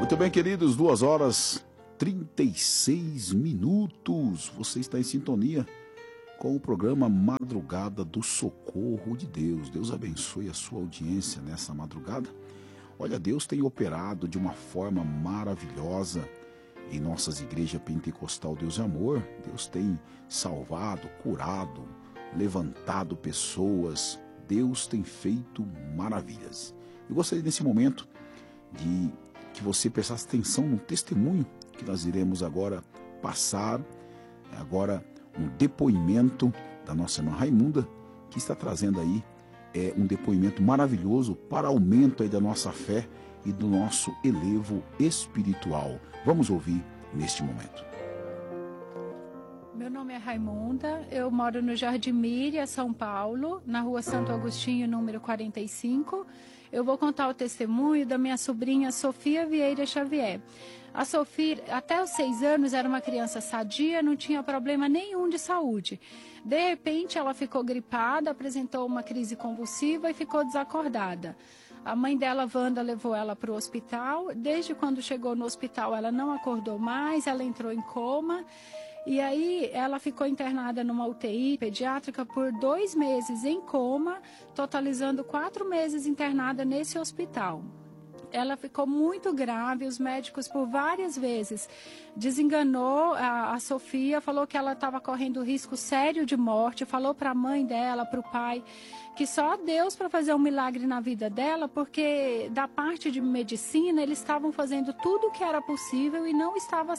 Muito bem, queridos, 2h36. Você está em sintonia com o programa Madrugada do Socorro de Deus. Deus abençoe a sua audiência nessa madrugada. Olha, Deus tem operado de uma forma maravilhosa em nossas igrejas pentecostal Deus é Amor. Deus tem salvado, curado, levantado pessoas. Deus tem feito maravilhas. Eu gostaria nesse momento de que você prestasse atenção no testemunho que nós iremos agora passar, agora um depoimento da nossa irmã Raimunda, que está trazendo aí um depoimento maravilhoso para aumento aí da nossa fé e do nosso elevo espiritual. Vamos ouvir neste momento. Meu nome é Raimunda, eu moro no Jardim Míria, São Paulo, na rua Santo Agostinho, número 45. Eu vou contar o testemunho da minha sobrinha Sofia Vieira Xavier. A Sofia, até os 6 anos, era uma criança sadia, não tinha problema nenhum de saúde. De repente, ela ficou gripada, apresentou uma crise convulsiva e ficou desacordada. A mãe dela, Wanda, levou ela para o hospital. Desde quando chegou no hospital, ela não acordou mais, ela entrou em coma. E aí ela ficou internada numa UTI pediátrica por 2 meses em coma, totalizando 4 meses internada nesse hospital. Ela ficou muito grave, os médicos por várias vezes desenganou a Sofia, falou que ela estava correndo risco sério de morte, falou para a mãe dela, para o pai, que só Deus para fazer um milagre na vida dela, porque da parte de medicina eles estavam fazendo tudo o que era possível e não estava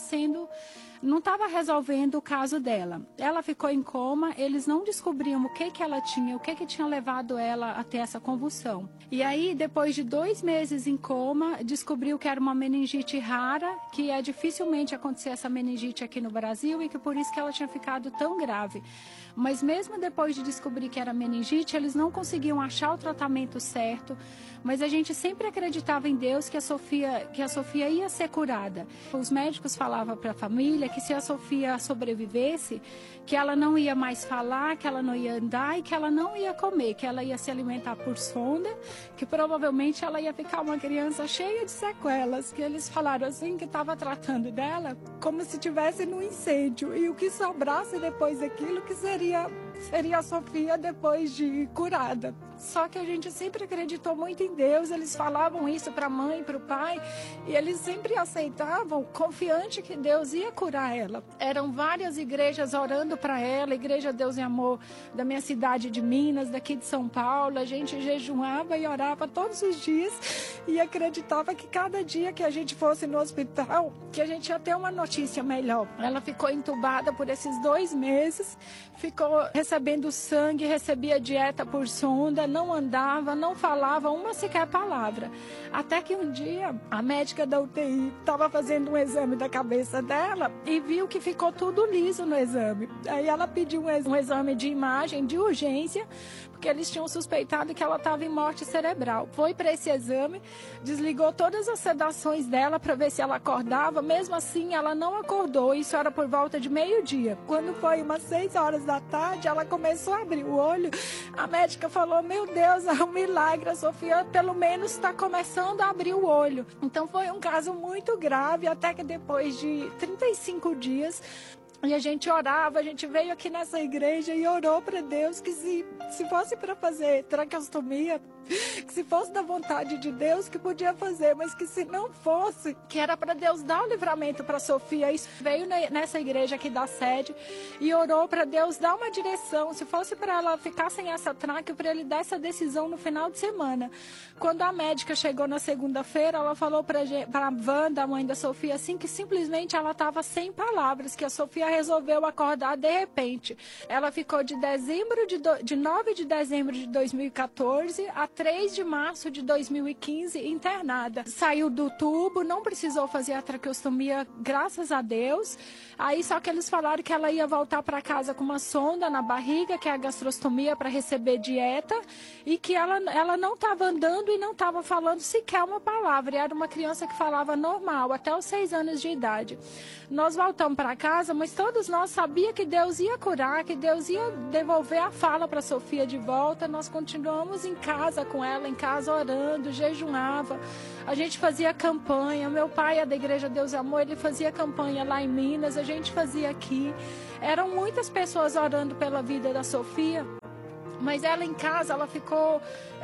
resolvendo o caso dela. Ela ficou em coma, eles não descobriam o que ela tinha, o que tinha levado ela a ter essa convulsão. E aí, depois de 2 meses em coma, descobriu que era uma meningite rara, que dificilmente acontecer essa meningite aqui no Brasil e que por isso que ela tinha ficado tão grave. Mas mesmo depois de descobrir que era meningite, eles não conseguiam achar o tratamento certo, mas a gente sempre acreditava em Deus que a Sofia ia ser curada. Os médicos falavam para a família que se a Sofia sobrevivesse, que ela não ia mais falar, que ela não ia andar e que ela não ia comer, que ela ia se alimentar por sonda, que provavelmente ela ia ficar uma criança cheia de sequelas, que eles falaram assim que estava tratando dela como se estivesse no incêndio e o que sobrasse depois daquilo que seria a Sofia depois de curada. Só que a gente sempre acreditou muito em Deus, eles falavam isso para a mãe, para o pai, e eles sempre aceitavam, confiante que Deus ia curar ela. Eram várias igrejas orando para ela, Igreja Deus e Amor da minha cidade de Minas, daqui de São Paulo. A gente jejuava e orava todos os dias e acreditava que cada dia que a gente fosse no hospital, que a gente ia ter uma notícia melhor. Ela ficou entubada por esses 2 meses, ficou recebendo sangue, recebia dieta por sonda, não andava, não falava uma sequer palavra. Até que um dia a médica da UTI estava fazendo um exame da cabeça dela e viu que ficou tudo liso no exame. Aí ela pediu um exame de imagem de urgência, porque eles tinham suspeitado que ela estava em morte cerebral. Foi para esse exame, desligou todas as sedações dela para ver se ela acordava. Mesmo assim, ela não acordou. Isso era por volta de 12:00. Quando foi umas 6 horas da tarde, ela começou a abrir o olho. A médica falou: meu Deus, é um milagre, a Sofia pelo menos está começando a abrir o olho. Então foi um caso muito grave, até que depois de 35 dias... E a gente orava, a gente veio aqui nessa igreja e orou para Deus que se fosse para fazer traqueostomia, que se fosse da vontade de Deus, que podia fazer, mas que se não fosse, que era para Deus dar o livramento para Sofia. Isso veio nessa igreja aqui da sede e orou para Deus dar uma direção, se fosse para ela ficar sem essa tráqueo, para ele dar essa decisão no final de semana. Quando a médica chegou na segunda-feira, ela falou para a Wanda, a mãe da Sofia, assim, que simplesmente ela estava sem palavras, que a Sofia resolveu acordar de repente. Ela ficou de 9 de dezembro de 2014 a 3 de março de 2015 internada. Saiu do tubo, não precisou fazer a traqueostomia, graças a Deus. Aí só que eles falaram que ela ia voltar para casa com uma sonda na barriga, que é a gastrostomia, para receber dieta, e que ela não estava andando e não estava falando sequer uma palavra. E era uma criança que falava normal, até os 6 anos de idade. Nós voltamos para casa, mas todos nós sabia que Deus ia curar, que Deus ia devolver a fala para Sofia de volta. Nós continuamos em casa com ela, em casa orando, jejuava. A gente fazia campanha. Meu pai é da Igreja Deus e Amor, ele fazia campanha lá em Minas, a gente fazia aqui. Eram muitas pessoas orando pela vida da Sofia. Mas ela em casa, ela ficou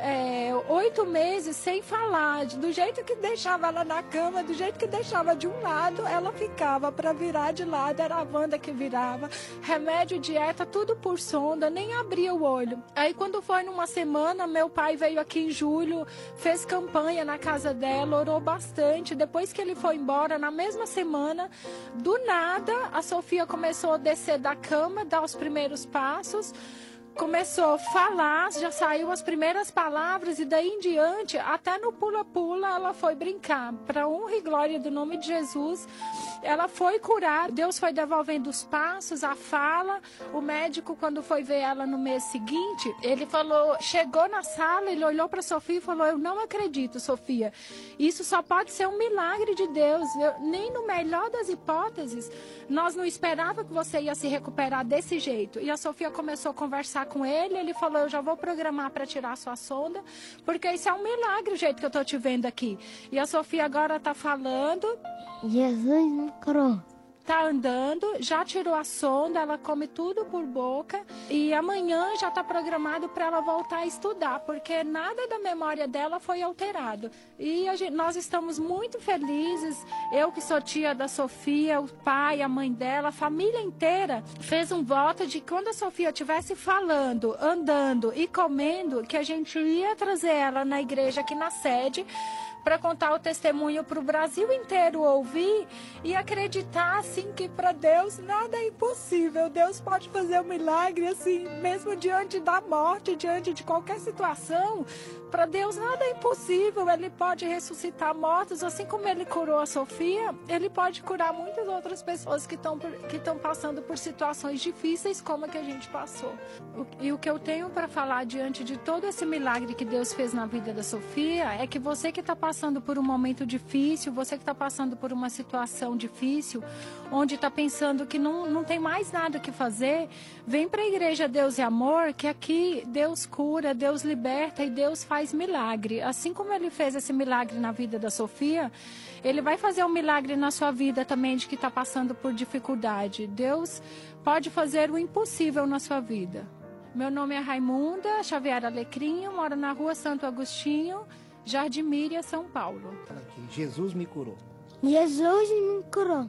8 meses sem falar. Do jeito que deixava ela na cama, do jeito que deixava de um lado, ela ficava para virar de lado. Era a Wanda que virava. Remédio, dieta, tudo por sonda, nem abria o olho. Aí quando foi numa semana, meu pai veio aqui em julho, fez campanha na casa dela, orou bastante. Depois que ele foi embora, na mesma semana, do nada, a Sofia começou a descer da cama, dar os primeiros passos. Começou a falar, já saiu as primeiras palavras e daí em diante, até no pula-pula, ela foi brincar. Para honra e glória do nome de Jesus, ela foi curar. Deus foi devolvendo os passos, a fala. O médico, quando foi ver ela no mês seguinte, ele falou, chegou na sala, ele olhou para Sofia e falou: eu não acredito, Sofia. Isso só pode ser um milagre de Deus. Nem no melhor das hipóteses, nós não esperávamos que você ia se recuperar desse jeito. E a Sofia começou a conversar com ele, ele falou: eu já vou programar para tirar a sua sonda, porque isso é um milagre o jeito que eu tô te vendo aqui. E a Sofia agora tá falando. Jesus me curou. Tá andando, já tirou a sonda, ela come tudo por boca e amanhã já está programado para ela voltar a estudar, porque nada da memória dela foi alterado. E nós estamos muito felizes, eu que sou tia da Sofia, o pai, a mãe dela, a família inteira fez um voto de que quando a Sofia estivesse falando, andando e comendo, que a gente ia trazer ela na igreja aqui na sede, para contar o testemunho para o Brasil inteiro ouvir e acreditar assim que para Deus nada é impossível. Deus pode fazer um milagre assim, mesmo diante da morte, diante de qualquer situação. Para Deus nada é impossível. Ele pode ressuscitar mortos, assim como ele curou a Sofia, ele pode curar muitas outras pessoas que estão passando por situações difíceis como a que a gente passou. E o que eu tenho para falar diante de todo esse milagre que Deus fez na vida da Sofia é que você que está passando por um momento difícil, você que está passando por uma situação difícil, onde está pensando que não tem mais nada que fazer, vem para a Igreja Deus e Amor, que aqui Deus cura, Deus liberta e Deus faz milagre. Assim como ele fez esse milagre na vida da Sofia, ele vai fazer um milagre na sua vida também, de que está passando por dificuldade. Deus pode fazer o impossível na sua vida. Meu nome é Raimunda Xavier Alecrim, moro na rua Santo Agostinho, Jardim Míria, São Paulo. Aqui, Jesus me curou. Jesus me curou.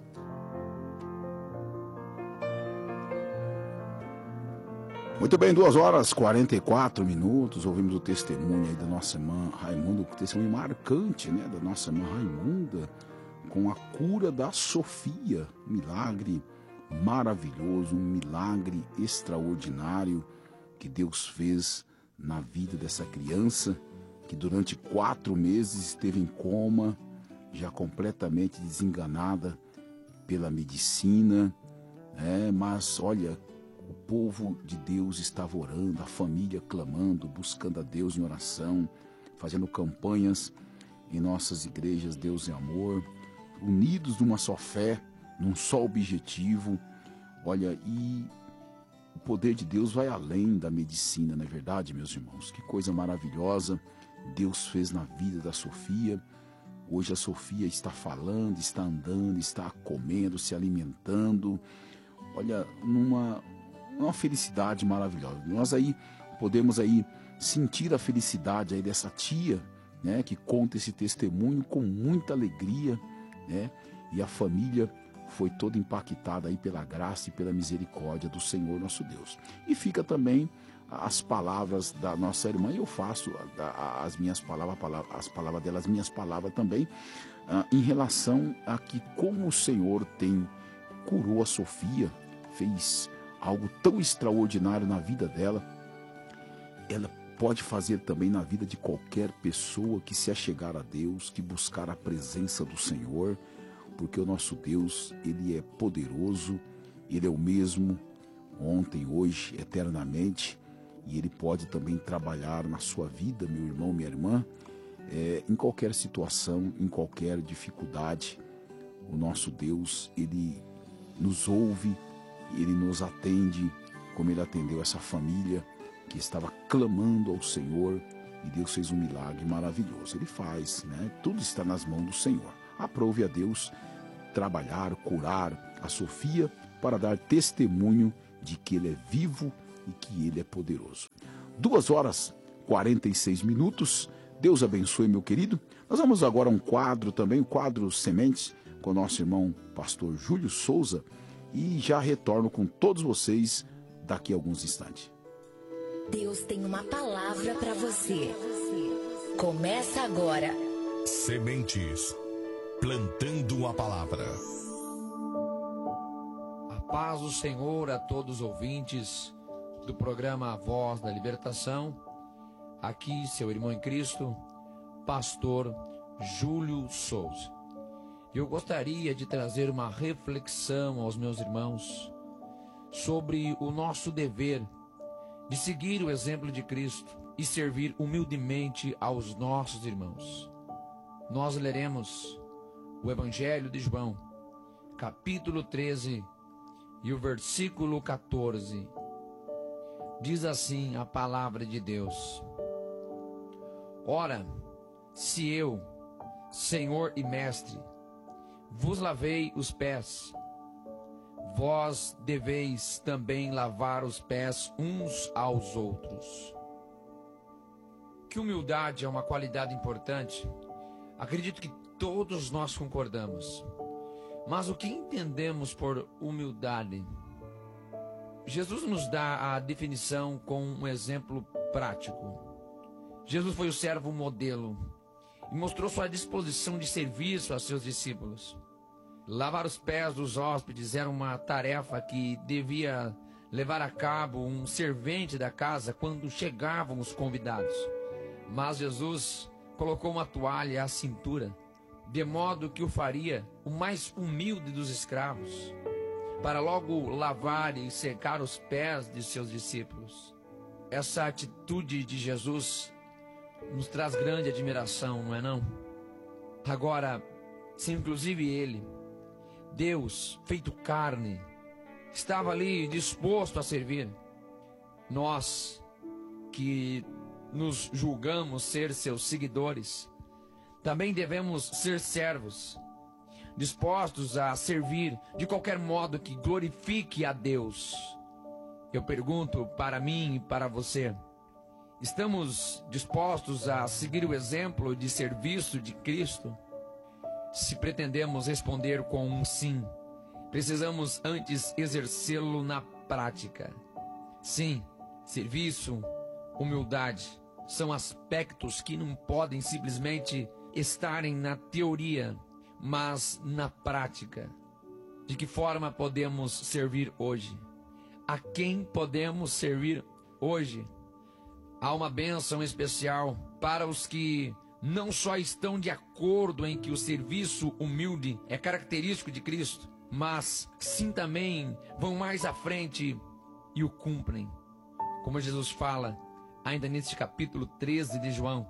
Muito bem, 2h44. Ouvimos o testemunho aí da nossa irmã Raimunda, um testemunho marcante, né, da nossa irmã Raimunda, com a cura da Sofia. Milagre maravilhoso, um milagre extraordinário que Deus fez na vida dessa criança, que durante 4 meses esteve em coma, já completamente desenganada pela medicina, mas olha, o povo de Deus estava orando, a família clamando, buscando a Deus em oração, fazendo campanhas em nossas igrejas Deus e Amor, unidos numa só fé, num só objetivo. Olha, e o poder de Deus vai além da medicina, não é verdade, meus irmãos? Que coisa maravilhosa Deus fez na vida da Sofia. Hoje a Sofia está falando, está andando, está comendo, se alimentando. Olha, uma felicidade maravilhosa. Nós aí podemos aí sentir a felicidade aí dessa tia, né, que conta esse testemunho com muita alegria, né? E a família foi toda impactada aí pela graça e pela misericórdia do Senhor nosso Deus. E fica também as palavras da nossa irmã, e eu faço as minhas palavras, as palavras dela, as minhas palavras também, em relação a que como o Senhor curou a Sofia, fez algo tão extraordinário na vida dela, ela pode fazer também na vida de qualquer pessoa que se achegar a Deus, que buscar a presença do Senhor, porque o nosso Deus, Ele é poderoso, Ele é o mesmo ontem, hoje, eternamente, e Ele pode também trabalhar na sua vida, meu irmão, minha irmã, em qualquer situação, em qualquer dificuldade. O nosso Deus, Ele nos ouve, Ele nos atende como Ele atendeu essa família que estava clamando ao Senhor, e Deus fez um milagre maravilhoso. Ele faz, né? Tudo está nas mãos do Senhor. Aprove a Deus trabalhar, curar a Sofia para dar testemunho de que Ele é vivo e que Ele é poderoso. 2h46. Deus abençoe, meu querido. Nós vamos agora a um quadro também, o quadro Sementes, com o nosso irmão pastor Júlio Souza, e já retorno com todos vocês daqui a alguns instantes. Deus tem uma palavra para você. Começa agora. Sementes, plantando a palavra. A paz do Senhor a todos os ouvintes do programa A Voz da Libertação. Aqui, seu irmão em Cristo, pastor Júlio Souza. Eu gostaria de trazer uma reflexão aos meus irmãos sobre o nosso dever de seguir o exemplo de Cristo e servir humildemente aos nossos irmãos. Nós leremos o Evangelho de João, capítulo 13 e o versículo 14. Diz assim a palavra de Deus: Ora, se eu, Senhor e Mestre, vos lavei os pés, vós deveis também lavar os pés uns aos outros. Que humildade é uma qualidade importante, acredito que todos nós concordamos. Mas o que entendemos por humildade? Jesus nos dá a definição com um exemplo prático. Jesus foi o servo modelo e mostrou sua disposição de serviço a seus discípulos. Lavar os pés dos hóspedes era uma tarefa que devia levar a cabo um servente da casa quando chegavam os convidados. Mas Jesus colocou uma toalha à cintura, de modo que o faria o mais humilde dos escravos, para logo lavar e secar os pés de seus discípulos. Essa atitude de Jesus nos traz grande admiração, não é não? Agora, se inclusive Ele, Deus feito carne, estava ali disposto a servir, nós que nos julgamos ser seus seguidores, também devemos ser servos, dispostos a servir de qualquer modo que glorifique a Deus. Eu pergunto para mim e para você: estamos dispostos a seguir o exemplo de serviço de Cristo? Se pretendemos responder com um sim, precisamos antes exercê-lo na prática. Sim, serviço, humildade são aspectos que não podem simplesmente estarem na teoria, mas na prática. De que forma podemos servir hoje? A quem podemos servir hoje? Há uma bênção especial para os que não só estão de acordo em que o serviço humilde é característico de Cristo, mas sim também vão mais à frente e o cumprem. Como Jesus fala ainda neste capítulo 13 de João,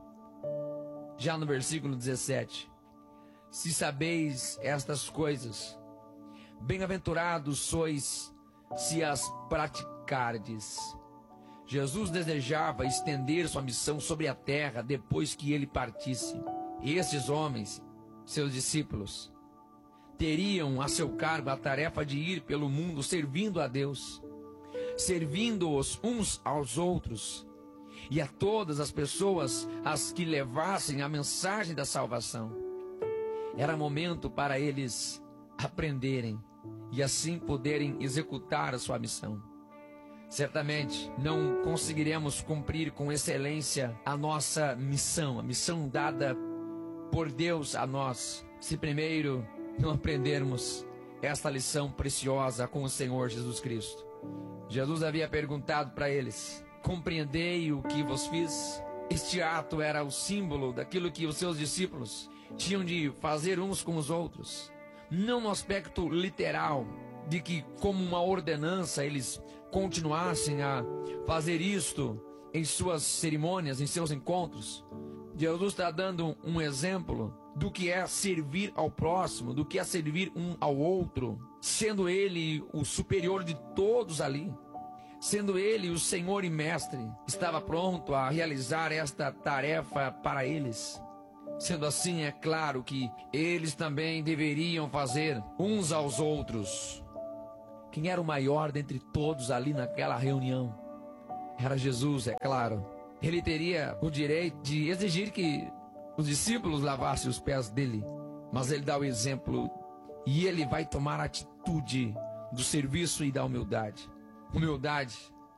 já no versículo 17: se sabeis estas coisas, bem-aventurados sois se as praticardes. Jesus desejava estender sua missão sobre a terra depois que ele partisse. E esses homens, seus discípulos, teriam a seu cargo a tarefa de ir pelo mundo servindo a Deus, servindo-os uns aos outros e a todas as pessoas as que levassem a mensagem da salvação. Era momento para eles aprenderem e assim poderem executar a sua missão. Certamente não conseguiremos cumprir com excelência a nossa missão, a missão dada por Deus a nós, se primeiro não aprendermos esta lição preciosa com o Senhor Jesus Cristo. Jesus havia perguntado para eles: compreendei o que vos fiz? Este ato era o símbolo daquilo que os seus discípulos tinham de fazer uns com os outros, não no aspecto literal, de que como uma ordenança eles continuassem a fazer isto em suas cerimônias, em seus encontros. Jesus está dando um exemplo do que é servir ao próximo, do que é servir um ao outro, sendo ele o superior de todos ali, sendo ele o Senhor e Mestre, estava pronto a realizar esta tarefa para eles. Sendo assim, é claro que eles também deveriam fazer uns aos outros. Quem era o maior dentre todos ali naquela reunião? Era Jesus, é claro. Ele teria o direito de exigir que os discípulos lavassem os pés dele, mas ele dá o exemplo e ele vai tomar a atitude do serviço e da humildade. Humildade,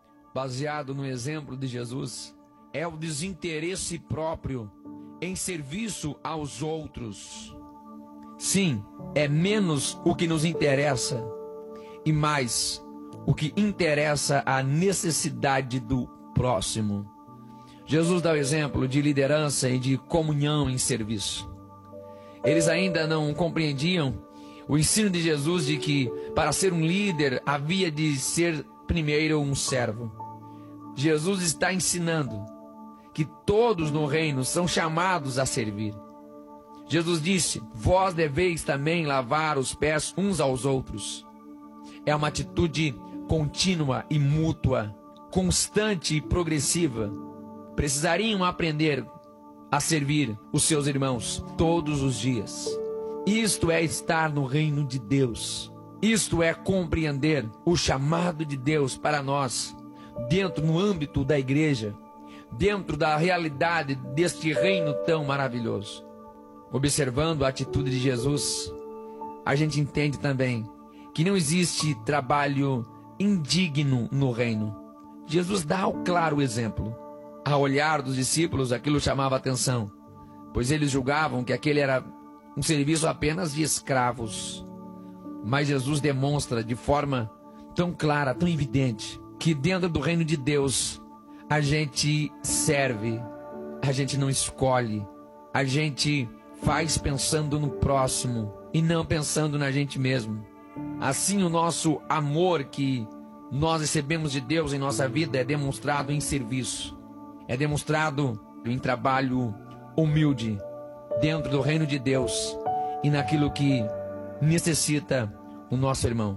baseado no exemplo de Jesus, é o desinteresse próprio em serviço aos outros. Sim, é menos o que nos interessa e mais o que interessa a necessidade do próximo. Jesus dá o exemplo de liderança e de comunhão em serviço. Eles ainda não compreendiam o ensino de Jesus de que para ser um líder havia de ser primeiro um servo. Jesus está ensinando que todos no reino são chamados a servir. Jesus disse: vós deveis também lavar os pés uns aos outros. É uma atitude contínua e mútua, constante e progressiva. Precisariam aprender a servir os seus irmãos todos os dias. Isto é estar no reino de Deus. Isto é compreender o chamado de Deus para nós, dentro no âmbito da igreja, dentro da realidade deste reino tão maravilhoso. Observando a atitude de Jesus, a gente entende também que não existe trabalho indigno no reino. Jesus dá o claro exemplo. Ao olhar dos discípulos, aquilo chamava atenção, pois eles julgavam que aquele era um serviço apenas de escravos. Mas Jesus demonstra de forma tão clara, tão evidente, que dentro do reino de Deus, a gente serve, a gente não escolhe, a gente faz pensando no próximo e não pensando na gente mesmo. Assim, o nosso amor que nós recebemos de Deus em nossa vida é demonstrado em serviço, é demonstrado em trabalho humilde dentro do reino de Deus e naquilo que necessita o nosso irmão.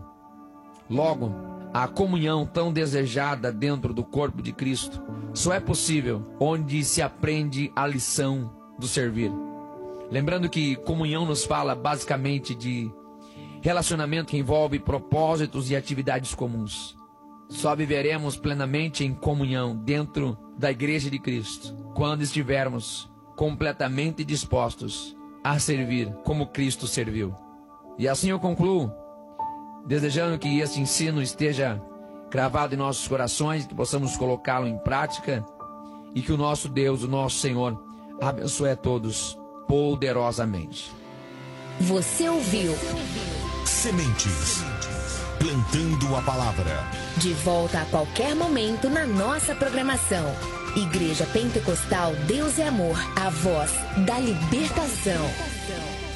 Logo, a comunhão tão desejada dentro do corpo de Cristo só é possível onde se aprende a lição do servir. Lembrando que comunhão nos fala basicamente de relacionamento que envolve propósitos e atividades comuns. Só viveremos plenamente em comunhão dentro da Igreja de Cristo quando estivermos completamente dispostos a servir como Cristo serviu. E assim eu concluo, desejando que este ensino esteja gravado em nossos corações, que possamos colocá-lo em prática e que o nosso Deus, o nosso Senhor, abençoe a todos poderosamente. Você ouviu Sementes, plantando a palavra. De volta a qualquer momento na nossa programação. Igreja Pentecostal Deus é Amor, a voz da libertação.